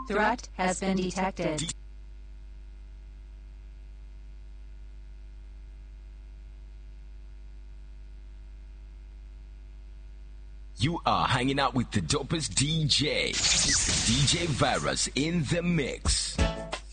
Threat has been detected. You are hanging out with the dopest DJ, DJ Virus in the mix.